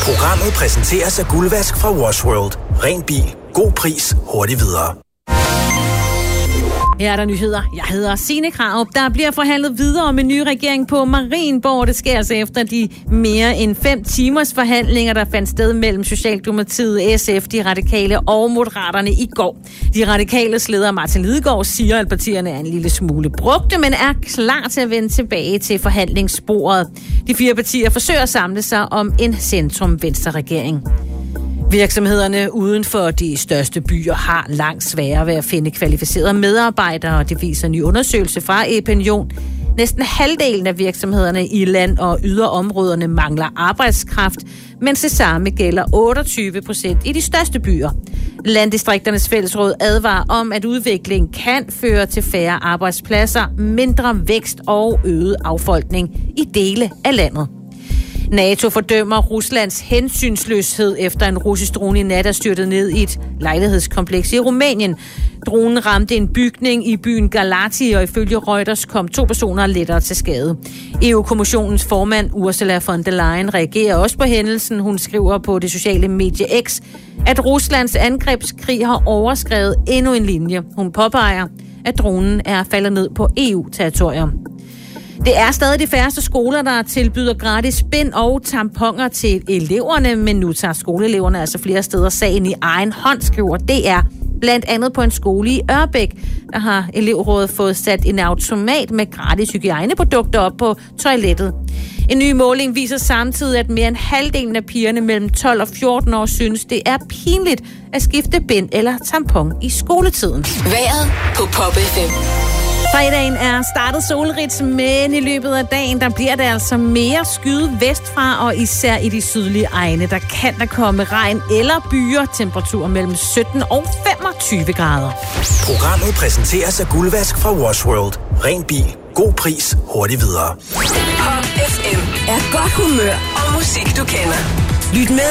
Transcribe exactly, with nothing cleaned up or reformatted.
Programmet præsenteres af Guldvask fra Wash World. Ren bil. God pris. Hurtigt videre. Her er der nyheder. Jeg hedder Signe Krarup. Der bliver forhandlet videre om en ny regering på Marienborg. Det sker altså efter de mere end fem timers forhandlinger, der fandt sted mellem Socialdemokratiet, S F, de radikale og Moderaterne i går. De radikales leder Martin Lidegaard siger, at partierne er en lille smule brugte, men er klar til at vende tilbage til forhandlingsbordet. De fire partier forsøger at samle sig om en centrum-venstre-regering. Virksomhederne uden for de største byer har langt sværere ved at finde kvalificerede medarbejdere, og det viser en ny undersøgelse fra Epinion. Næsten halvdelen af virksomhederne i land- og yderområderne mangler arbejdskraft, mens det samme gælder otteogtyve procent i de største byer. Landdistrikternes fællesråd advarer om, at udviklingen kan føre til færre arbejdspladser, mindre vækst og øget affolkning i dele af landet. NATO fordømmer Ruslands hensynsløshed efter en russisk drone i nat er styrtet ned i et lejlighedskompleks i Rumænien. Dronen ramte en bygning i byen Galati, og ifølge Reuters kom to personer lettere til skade. E U-kommissionens formand Ursula von der Leyen reagerer også på hændelsen. Hun skriver på det sociale medie X, at Ruslands angrebskrig har overskrevet endnu en linje. Hun påpeger, at dronen er faldet ned på E U-territorium. Det er stadig de færreste skoler, der tilbyder gratis spind og tamponer til eleverne, men nu tager skoleeleverne altså flere steder sagen i egen hånd, skriver D R. Blandt andet på en skole i Ørbæk, der har elevrådet fået sat en automat med gratis hygiejneprodukter op på toilettet. En ny måling viser samtidig, at mere end halvdelen af pigerne mellem tolv og fjorten år synes, det er pinligt at skifte bind eller tampon i skoletiden. Vejret på Pop F M. Fredagen er startet solrigt, men i løbet af dagen, der bliver det altså mere skyet vestfra, og især i de sydlige egne, der kan der komme regn eller byer, temperaturer mellem sytten og femogtyve grader. Programmet præsenteres af Guldvask fra Wash World. Ren bil. God pris. Hurtigt videre. Pop F M er godt humør og musik, du kender. Lyt med